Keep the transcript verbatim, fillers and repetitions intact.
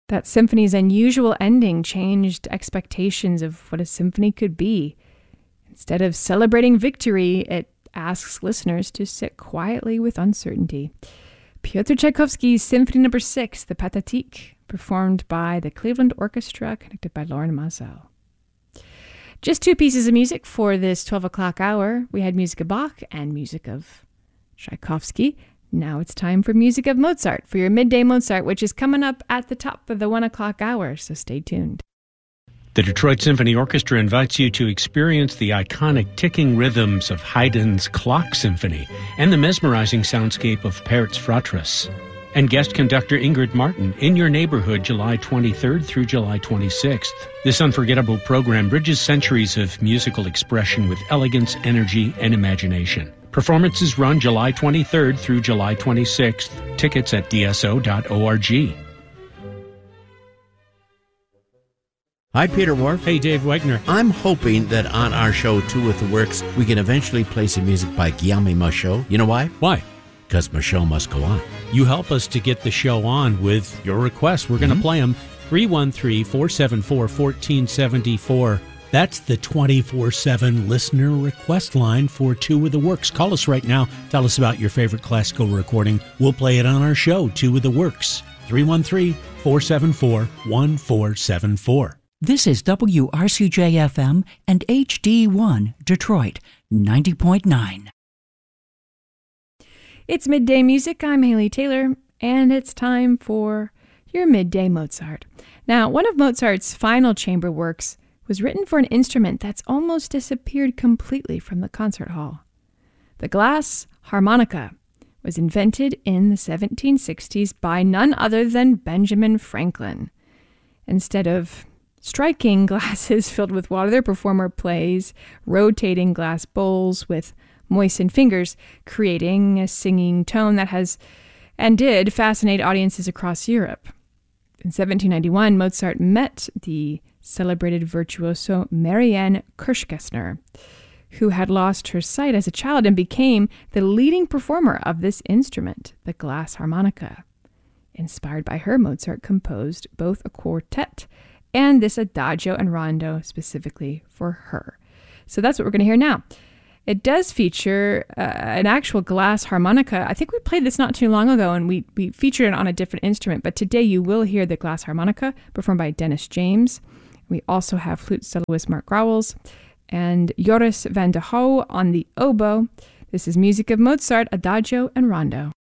That symphony's unusual ending changed expectations of what a symphony could be. Instead of celebrating victory, it asks listeners to sit quietly with uncertainty. Pyotr Tchaikovsky's Symphony Number Six, the Pathétique, performed by the Cleveland Orchestra, conducted by Lauren Mazel. Just two pieces of music for this twelve o'clock hour. We had music of Bach and music of Tchaikovsky. Now it's time for music of Mozart, for your midday Mozart, which is coming up at the top of the one o'clock hour, so stay tuned. The Detroit Symphony Orchestra invites you to experience the iconic ticking rhythms of Haydn's Clock Symphony and the mesmerizing soundscape of Pert's Fratris. And guest conductor Ingrid Martin in your neighborhood July twenty-third through July twenty-sixth. This unforgettable program bridges centuries of musical expression with elegance, energy, and imagination. Performances run July twenty-third through July twenty-sixth. Tickets at d s o dot org. Hi, Peter Wharf. Hey, Dave Wegner. I'm hoping that on our show, Two with the Works, we can eventually play some music by Guillaume Michaud. You know why? Why? Because Michaud must go on. You help us to get the show on with your requests. We're going to mm-hmm. play them. three one three, four seven four, one four seven four. That's the twenty-four seven listener request line for Two with the Works. Call us right now. Tell us about your favorite classical recording. We'll play it on our show, Two with the Works. three one three, four seven four, one four seven four. This is W R C J F M and H D one, Detroit, ninety point nine. It's Midday Music. I'm Haley Taylor, and it's time for your Midday Mozart. Now, one of Mozart's final chamber works was written for an instrument that's almost disappeared completely from the concert hall. The glass harmonica was invented in the seventeen sixties by none other than Benjamin Franklin. Instead of striking glasses filled with water, the performer plays rotating glass bowls with moistened fingers, creating a singing tone that has and did fascinate audiences across Europe. In seventeen ninety-one, Mozart met the celebrated virtuoso Marianne Kirschgessner, who had lost her sight as a child and became the leading performer of this instrument, the glass harmonica. Inspired by her, Mozart composed both a quartet and this adagio and rondo specifically for her. So that's what we're going to hear now. It does feature uh, an actual glass harmonica. I think we played this not too long ago, and we, we featured it on a different instrument, but today you will hear the glass harmonica performed by Dennis James. We also have flute soloist Mark Growels and Joris van der Hoo on the oboe. This is music of Mozart, adagio and rondo.